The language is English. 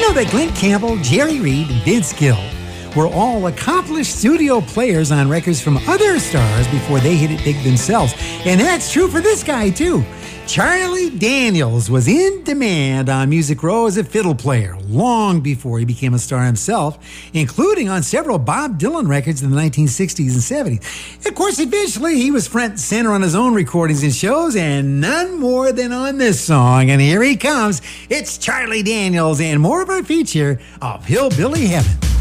know that Glenn Campbell, Jerry Reed, and Vince Gill were all accomplished studio players on records from other stars before they hit it big themselves. And that's true for this guy, too. Charlie Daniels was in demand on Music Row as a fiddle player long before he became a star himself, including on several Bob Dylan records in the 1960s and 70s. Of course, eventually he was front and center on his own recordings and shows, and none more than on this song. And here he comes. It's Charlie Daniels and more of our feature of Hillbilly Heaven.